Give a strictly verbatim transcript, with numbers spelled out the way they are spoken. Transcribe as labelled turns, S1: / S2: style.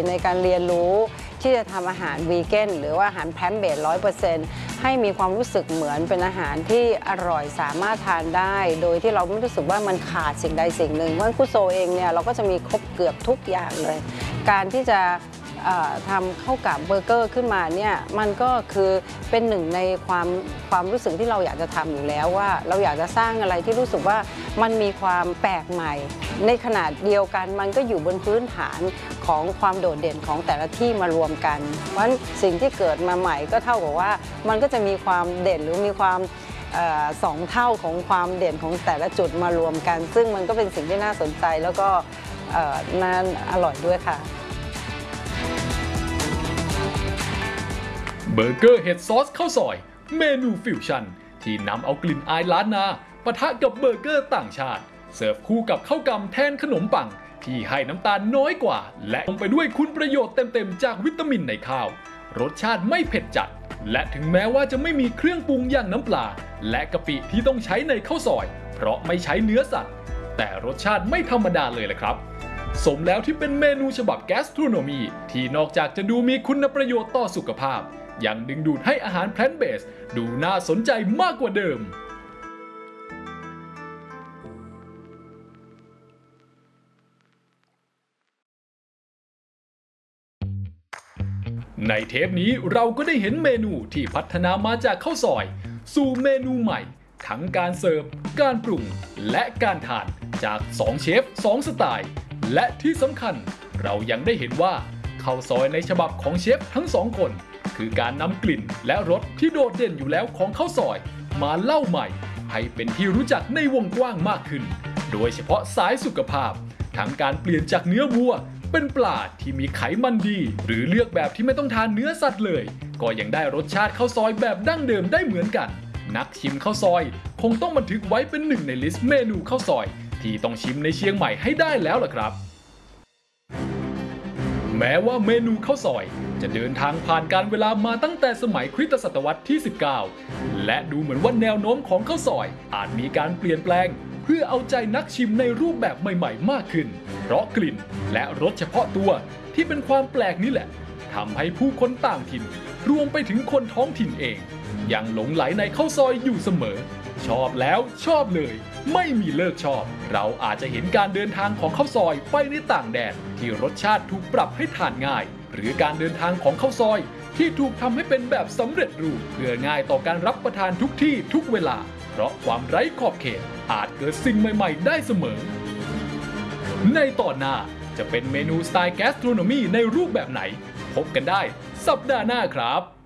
S1: ในการเรียนรู้ที่จะทำอาหารวีแกนหรือว่าอาหารแพลนท์เบสร้อยเปอร์เซ็นต์ให้มีความรู้สึกเหมือนเป็นอาหารที่อร่อยสามารถทานได้โดยที่เราไม่รู้สึกว่ามันขาดสิ่งใดสิ่งหนึ่งเพราะคุโซเองเนี่ยเราก็จะมีครบเกือบทุกอย่างเลยการที่จะทำข้าวกับเบอร์เกอร์ขึ้นมาเนี่ยมันก็คือเป็นหนึ่งในความความรู้สึกที่เราอยากจะทำอยู่แล้วว่าเราอยากจะสร้างอะไรที่รู้สึกว่ามันมีความแปลกใหม่ในขนาดเดียวกันมันก็อยู่บนพื้นฐานของความโดดเด่นของแต่ละที่มารวมกันเพราะฉะนั้นสิ่งที่เกิดมาใหม่ก็เท่ากับว่ามันก็จะมีความเด่นหรือมีความสองเท่าของความเด่นของแต่ละจุดมารวมกันซึ่งมันก็เป็นสิ่งที่น่าสนใจแล้วก็น่าอร่อยด้วยค่ะ
S2: เบอร์เกอร์เห็ดซอสข้าวซอยเมนูฟิวชั่นที่นำเอากลิ่นอายล้านนาปะทะกับเบอร์เกอร์ต่างชาติเสิร์ฟคู่กับข้าวกำแทนขนมปังที่ให้น้ำตาลน้อยกว่าและลงไปด้วยคุณประโยชน์เต็มๆจากวิตามินในข้าวรสชาติไม่เผ็ดจัดและถึงแม้ว่าจะไม่มีเครื่องปรุงอย่างน้ำปลาและกะปิที่ต้องใช้ในข้าวซอยเพราะไม่ใช้เนื้อสัตว์แต่รสชาติไม่ธรรมดาเลยละครับสมแล้วที่เป็นเมนูฉบับแกสโทรโนมีที่นอกจากจะดูมีคุณประโยชน์ต่อสุขภาพยังดึงดูดให้อาหารแพลนท์เบสดูน่าสนใจมากกว่าเดิมในเทปนี้เราก็ได้เห็นเมนูที่พัฒนามาจากข้าวซอยสู่เมนูใหม่ทั้งการเสิร์ฟการปรุงและการทานจากสองเชฟสองสไตล์และที่สำคัญเรายังได้เห็นว่าข้าวซอยในฉบับของเชฟทั้งสองคนคือการนำกลิ่นและรสที่โดดเด่นอยู่แล้วของข้าวซอยมาเล่าใหม่ให้เป็นที่รู้จักในวงกว้างมากขึ้นโดยเฉพาะสายสุขภาพทั้งการเปลี่ยนจากเนื้อวัวเป็นปลาที่มีไขมันดีหรือเลือกแบบที่ไม่ต้องทานเนื้อสัตว์เลยก็ยังได้รสชาติข้าวซอยแบบดั้งเดิมได้เหมือนกันนักชิมข้าวซอยคงต้องบันทึกไว้เป็นหนึ่งในลิสต์เมนูข้าวซอยที่ต้องชิมในเชียงใหม่ให้ได้แล้วล่ะครับแม้ว่าเมนูข้าวซอยจะเดินทางผ่านการเวลามาตั้งแต่สมัยคริสตศตวรรษที่สิบเก้าและดูเหมือนว่าแนวโน้มของข้าวซอยอาจมีการเปลี่ยนแปลงเพื่อเอาใจนักชิมในรูปแบบใหม่ๆมากขึ้นเพราะกลิ่นและรสเฉพาะตัวที่เป็นความแปลกนี่แหละทำให้ผู้คนต่างถิ่นรวมไปถึงคนท้องถิ่นเองยังหลงไหลในข้าวซอยอยู่เสมอชอบแล้วชอบเลยไม่มีเลิกชอบเราอาจจะเห็นการเดินทางของข้าวซอยไปในต่างแดนที่รสชาติถูกปรับให้ทานง่ายหรือการเดินทางของข้าวซอยที่ถูกทำให้เป็นแบบสำเร็จรูปเพื่อง่ายต่อการรับประทานทุกที่ทุกเวลาเพราะความไร้ขอบเขตอาจเกิดสิ่งใหม่ๆได้เสมอในตอนหน้าจะเป็นเมนูสไตล์แกสโทรโนมีในรูปแบบไหนพบกันได้สัปดาห์หน้าครับ